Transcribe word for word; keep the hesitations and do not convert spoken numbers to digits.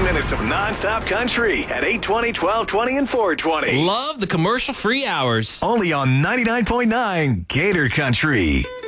minutes of nonstop country at eight twenty, twelve twenty, and four twenty. Love the commercial-free hours. Only on ninety-nine point nine Gator Country.